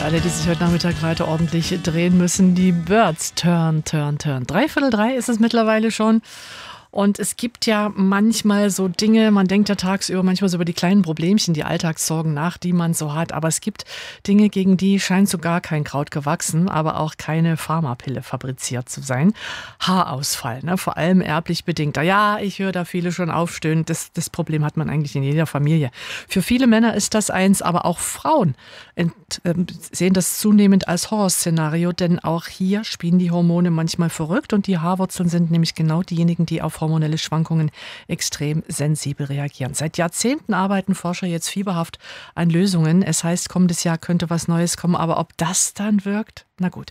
alle, die sich heute Nachmittag weiter ordentlich drehen müssen. Die Birds turn, turn, turn. 2:45 ist es mittlerweile schon. Und es gibt ja manchmal so Dinge, man denkt ja tagsüber manchmal so über die kleinen Problemchen, die Alltagssorgen nach, die man so hat. Aber es gibt Dinge, gegen die scheint so gar kein Kraut gewachsen, aber auch keine Pharmapille fabriziert zu sein. Haarausfall, ne? Vor allem erblich bedingt. Ja, ich höre da viele schon aufstöhnen. Das Problem hat man eigentlich in jeder Familie. Für viele Männer ist das eins, aber auch Frauen sehen das zunehmend als Horrorszenario, denn auch hier spielen die Hormone manchmal verrückt und die Haarwurzeln sind nämlich genau diejenigen, die auf hormonelle Schwankungen extrem sensibel reagieren. Seit Jahrzehnten arbeiten Forscher jetzt fieberhaft an Lösungen. Es heißt, kommendes Jahr könnte was Neues kommen, aber ob das dann wirkt? Na gut.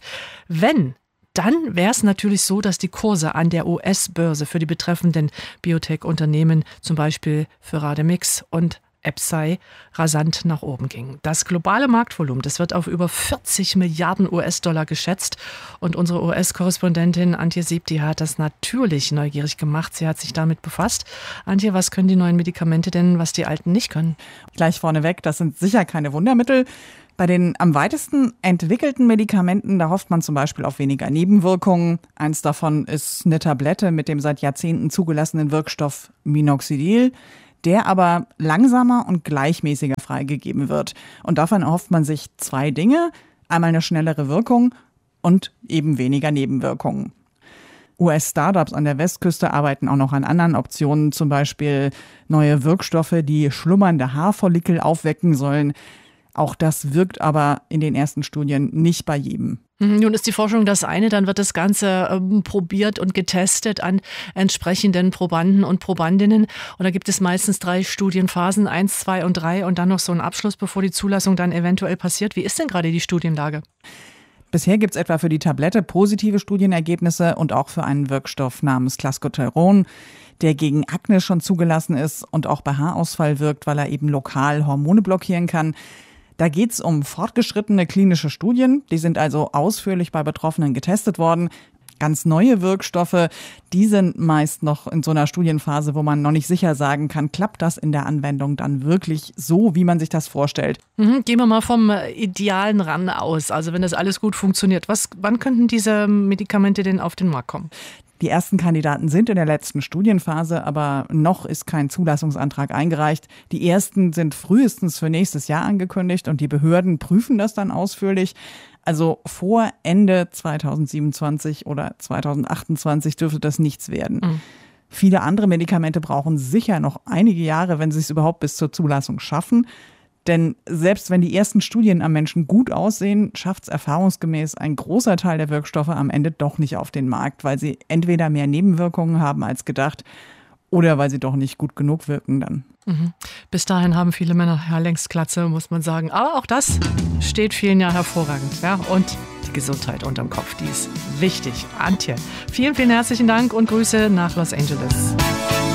Dann wäre es natürlich so, dass die Kurse an der US-Börse für die betreffenden Biotech-Unternehmen, zum Beispiel für Rademix und Epsai, rasant nach oben ging. Das globale Marktvolumen, das wird auf über 40 Milliarden US-Dollar geschätzt. Und unsere US-Korrespondentin Antje Sieb, die hat das natürlich neugierig gemacht. Sie hat sich damit befasst. Antje, was können die neuen Medikamente denn, was die alten nicht können? Gleich vorneweg, das sind sicher keine Wundermittel. Bei den am weitesten entwickelten Medikamenten, da hofft man zum Beispiel auf weniger Nebenwirkungen. Eins davon ist eine Tablette mit dem seit Jahrzehnten zugelassenen Wirkstoff Minoxidil, der aber langsamer und gleichmäßiger freigegeben wird. Und davon erhofft man sich zwei Dinge. Einmal eine schnellere Wirkung und eben weniger Nebenwirkungen. US-Startups an der Westküste arbeiten auch noch an anderen Optionen, zum Beispiel neue Wirkstoffe, die schlummernde Haarfollikel aufwecken sollen. Auch das wirkt aber in den ersten Studien nicht bei jedem. Nun ist die Forschung das eine, dann wird das Ganze probiert und getestet an entsprechenden Probanden und Probandinnen. Und da gibt es meistens 3 Studienphasen, 1, 2 und 3 und dann noch so einen Abschluss, bevor die Zulassung dann eventuell passiert. Wie ist denn gerade die Studienlage? Bisher gibt es etwa für die Tablette positive Studienergebnisse und auch für einen Wirkstoff namens Clascoterone, der gegen Akne schon zugelassen ist und auch bei Haarausfall wirkt, weil er eben lokal Hormone blockieren kann. Da geht es um fortgeschrittene klinische Studien, die sind also ausführlich bei Betroffenen getestet worden. Ganz neue Wirkstoffe, die sind meist noch in so einer Studienphase, wo man noch nicht sicher sagen kann, klappt das in der Anwendung dann wirklich so, wie man sich das vorstellt. Gehen wir mal vom idealen Ran aus, also wenn das alles gut funktioniert. Wann könnten diese Medikamente denn auf den Markt kommen? Die ersten Kandidaten sind in der letzten Studienphase, aber noch ist kein Zulassungsantrag eingereicht. Die ersten sind frühestens für nächstes Jahr angekündigt und die Behörden prüfen das dann ausführlich. Also vor Ende 2027 oder 2028 dürfte das nichts werden. Viele andere Medikamente brauchen sicher noch einige Jahre, wenn sie es überhaupt bis zur Zulassung schaffen. Denn selbst wenn die ersten Studien am Menschen gut aussehen, schafft es erfahrungsgemäß ein großer Teil der Wirkstoffe am Ende doch nicht auf den Markt, weil sie entweder mehr Nebenwirkungen haben als gedacht oder weil sie doch nicht gut genug wirken dann. Bis dahin haben viele Männer ja längst Glatze, muss man sagen. Aber auch das steht vielen ja hervorragend. Ja? Und die Gesundheit unterm Kopf, die ist wichtig. Antje, vielen, vielen herzlichen Dank und Grüße nach Los Angeles.